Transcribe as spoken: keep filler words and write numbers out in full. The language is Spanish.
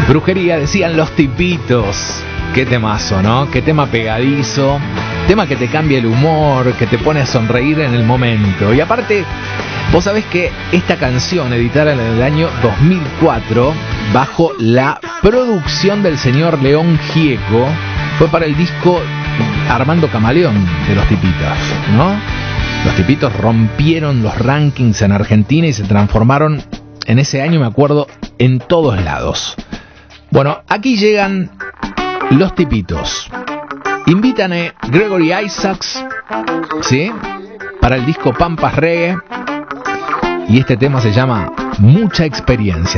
Brujería, decían Los Tipitos. Qué temazo, ¿no? Qué tema pegadizo. Tema que te cambia el humor, que te pone a sonreír en el momento. Y aparte, vos sabés que esta canción, editada en el año dos mil cuatro, bajo la producción del señor León Gieco, fue para el disco Armando Camaleón de Los Tipitos, ¿no? Los Tipitos rompieron los rankings en Argentina y se transformaron en ese año, me acuerdo, en todos lados. Bueno, aquí llegan Los Tipitos. Invitan a Gregory Isaacs, ¿sí?, para el disco Pampas Reggae. Y este tema se llama Mucha Experiencia.